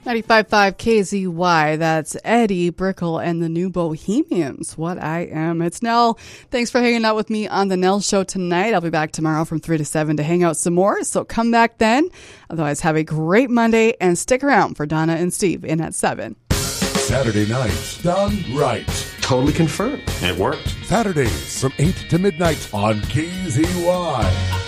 95.5 KZY, that's Eddie Brickell and the New Bohemians, What I Am. It's Nell. Thanks for hanging out with me on the Nell Show tonight. I'll be back tomorrow from 3 to 7 to hang out some more, so come back then. Otherwise, have a great Monday and stick around for Donna and Steve in at 7. Saturday nights done right. Totally confirmed. It worked. Saturdays from 8 to midnight on KZY.